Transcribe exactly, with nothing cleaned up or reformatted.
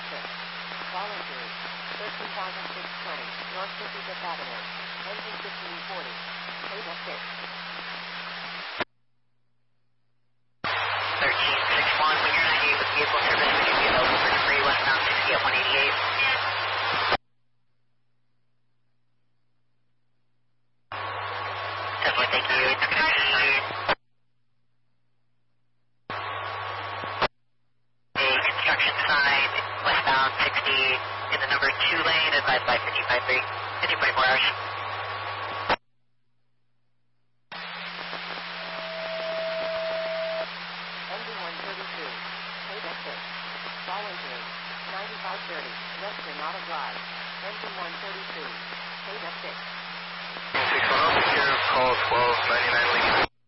six. Voluntary. thirteen thousand six hundred twenty. North fifty-fifth Avenue. Engine fifteen forty. Table six. thirteen sixty-one, when you're ninety-eight with vehicle service, would you be available for delivery westbound sixty at one eighty-eight? Definitely, thank you. It's going to be a construction sign westbound sixty in the number two lane, advised by fifty-five three, fifty twenty-four hours. Voluntary. ninety-five thirty. Western Auto Drive. Engine one thirty-two. Data six. six one zero, call twelve ninety-nine Lincoln.